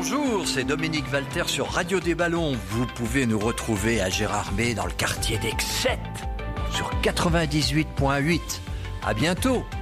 bonjour, c'est Dominique Walter sur Radio des Ballons. Vous pouvez nous retrouver à Gérardmer dans le quartier d'Excette sur 98.8. À bientôt.